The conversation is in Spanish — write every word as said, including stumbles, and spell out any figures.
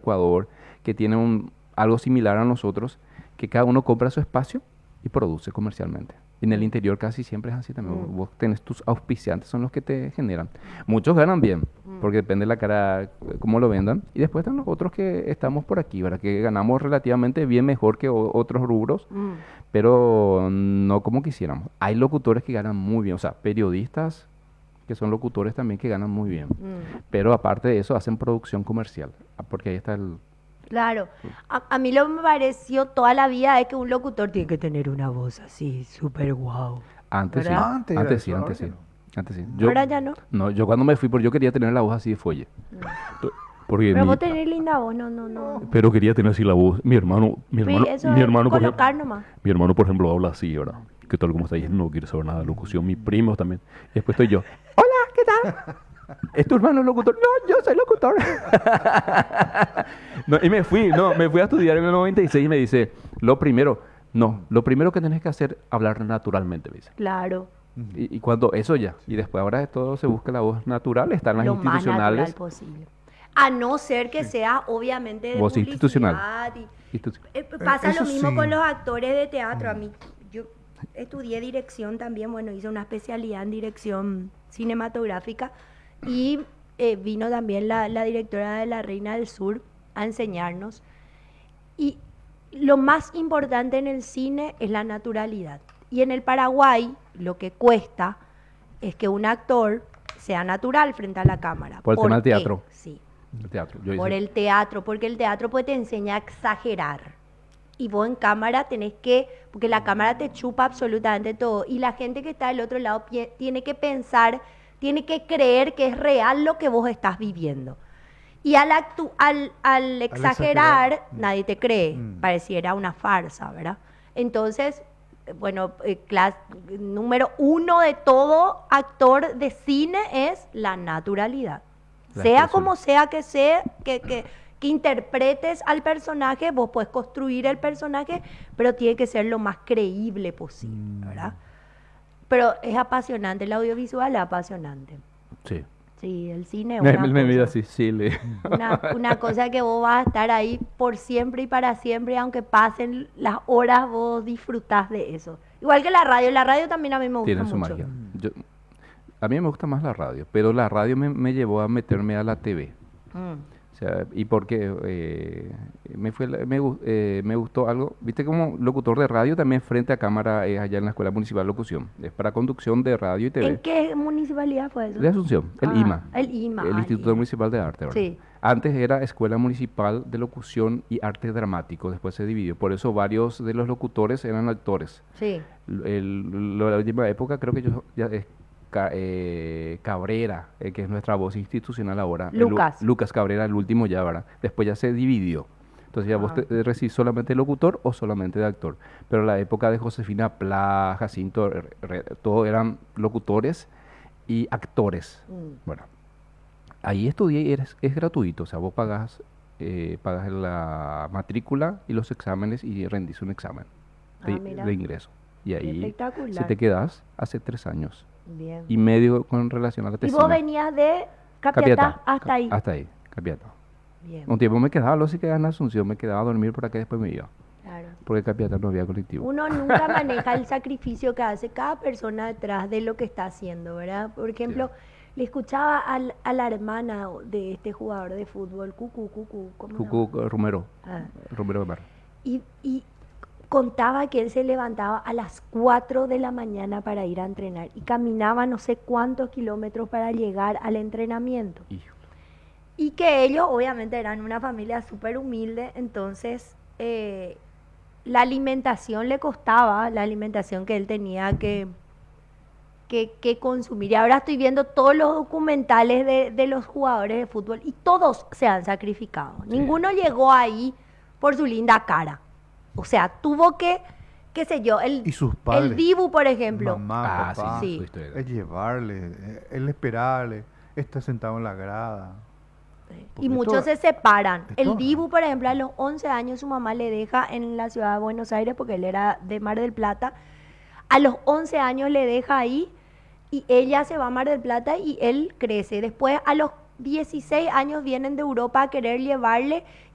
Ecuador, que tienen un- algo similar a nosotros, que cada uno compra su espacio y produce comercialmente. En el Mm, interior casi siempre es así también. Vos mm, vos tenés tus auspiciantes, son los que te generan. Muchos ganan bien, mm. porque depende de la cara, eh, cómo lo vendan. Y después están los otros que estamos por aquí, ¿verdad? Que ganamos relativamente bien mejor que o- otros rubros, Mm. pero no como quisiéramos. Hay locutores que ganan muy bien, o sea, periodistas que son locutores también que ganan muy bien. Mm. Pero aparte de eso, hacen producción comercial, ah, porque ahí está el... Claro, a, a mí lo que me pareció toda la vida es que un locutor tiene que tener una voz así, súper guau, Antes sí, ¿verdad? Antes era antes sí, eso, ahora antes ya sí, no. antes sí. Yo, Ahora ya no. no, yo cuando me fui, porque yo quería tener la voz así de fuelle. Mm. To- Porque Pero mi, vos tenés linda voz, no, no, no. pero quería tener así la voz. Mi hermano, mi Sí, hermano, eso mi es hermano, por ejemplo, colocar nomás. mi hermano, por ejemplo, habla así, ¿verdad? ¿Qué tal? ¿Cómo está? Y no quiere saber nada de locución. Mi primo también. Y después estoy yo. Hola, ¿qué tal? ¿Es tu hermano locutor? No, yo soy locutor. No, y me fui, no, me fui a estudiar en el noventa y seis y me dice, lo primero, no, lo primero que tenés que hacer, hablar naturalmente, me dice. Claro, Ujú. Y, y cuando eso ya, y después ahora de todo se busca la voz natural, están las lo más natural institucionales, posible. A no ser que Sí. sea obviamente de voz institucional. publicidad. Y, Institu- eh, pasa eso lo mismo sí. con los actores de teatro. A mí, yo estudié dirección también, bueno, hice una especialidad en dirección cinematográfica y eh, vino también la, la directora de La Reina del Sur a enseñarnos. Y lo más importante en el cine es la naturalidad. Y en el Paraguay lo que cuesta es que un actor sea natural frente a la cámara. Por el tema del qué? teatro. Sí, el teatro. Yo por hice, el teatro, porque el teatro pues te enseña a exagerar. Y vos en cámara tenés que, porque la cámara te chupa absolutamente todo. Y la gente que está del otro lado pie- tiene que pensar, tiene que creer que es real lo que vos estás viviendo. Y al, actu- al, al exagerar, exagerar, mm. nadie te cree, Mm. pareciera una farsa, ¿verdad? Entonces, eh, bueno, eh, clas- número uno de todo actor de cine es la naturalidad. La Sea expresión. como sea que sea, que, que, que interpretes al personaje, vos puedes construir el personaje, pero tiene que ser lo más creíble posible, Mm. ¿verdad? Pero es apasionante, el audiovisual es apasionante. sí. Sí, el cine es Me, una me, me mira cosa. así, sí, le... Una, una cosa que vos vas a estar ahí por siempre y para siempre, y aunque pasen las horas, vos disfrutás de eso. Igual que la radio, la radio también a mí me gusta Tiene su mucho. magia. Yo, a mí me gusta más la radio, pero la radio me, me llevó a meterme a la T V. Mm, O sea, y porque eh, me, fue, la- me, gu- eh, me gustó algo, viste como locutor de radio también frente a cámara es allá en la Escuela Municipal de Locución, es para conducción de radio y ¿En T V. qué municipalidad fue eso? De Asunción, el Ah, IMA, el IMA, el ah, el Instituto IMA. Municipal de Arte, ¿verdad? Sí. Antes era Escuela Municipal de Locución y Arte Dramático, después se dividió, por eso varios de los locutores eran actores. Sí. L- el- lo- la última época creo que yo ya es Ca- eh, Cabrera, eh, que es nuestra voz institucional ahora. el Lu- Lucas. Lucas Cabrera, el último ya, ¿verdad? Después ya se dividió. Entonces ya vos Ah. te, eh, recibís solamente de locutor o solamente de actor. Pero la época de Josefina Pla, Jacinto, re- re- todo eran locutores y actores. Mm. Bueno, ahí estudié y eres- es gratuito. O sea, vos pagas, eh, pagas la matrícula y los exámenes y rendís un examen de, Ah, mira. de ingreso. Y Qué ahí si espectacular. te quedas hace tres años Bien. y medio con relación a la Y tesina. vos venías de Capiatá Capiatá, hasta ca- ahí. Hasta ahí, Capiatá. Bien, Un tiempo me quedaba, luego sí quedaba en Asunción, me quedaba a dormir por acá y después me iba. claro. Porque en Capiatá no había colectivo. Uno nunca maneja el sacrificio que hace cada persona detrás de lo que está haciendo, ¿verdad? Por ejemplo, le escuchaba al- a la hermana de este jugador de fútbol, Cucu, Cucu, ¿cómo se llama? Cucu eh, Romero, Ah, Romero de Mar. y, y contaba que él se levantaba a las cuatro de la mañana para ir a entrenar y caminaba no sé cuántos kilómetros para llegar al entrenamiento. Hijo. Y que ellos obviamente eran una familia súper humilde, entonces eh, la alimentación le costaba, la alimentación que él tenía que, que, que consumir. Y ahora estoy viendo todos los documentales de, de los jugadores de fútbol y todos se han sacrificado. Ninguno llegó ahí por su linda cara. O sea, tuvo que, qué sé yo, el, Y sus padres. el Dibu, por ejemplo. Mamá, Ah, sí, papá. sí. su historia. Es llevarle, eh, el esperarle, está sentado en la grada. Y Porque muchos esto- se separan. esto- El Dibu, por ejemplo, a los once años su mamá le deja en la ciudad de Buenos Aires porque él era de Mar del Plata. A los once años le deja ahí y ella se va a Mar del Plata y él crece. Después a los dieciséis años vienen de Europa a querer llevarle